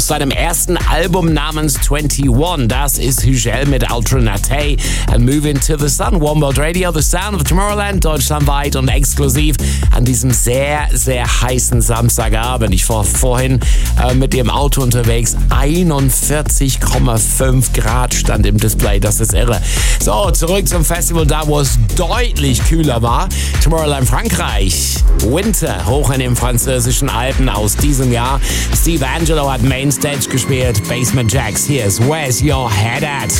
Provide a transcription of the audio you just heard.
aus seinem ersten Album namens 21. Das ist Hügel mit Alternate and Moving to the Sun. One World Radio, the sound of Tomorrowland, deutschlandweit und exklusiv an diesem sehr, sehr heißen Samstagabend. Ich war vorhin mit dem Auto unterwegs. 41,5 Grad stand im Display. Das ist irre. So, zurück zum Festival, da wo es deutlich kühler war. Tomorrowland Frankreich. Winter, hoch in den französischen Alpen aus diesem Jahr. Steve Angelo hat Mainstage gespielt. Basement Jaxx, here's Where's Your Head At?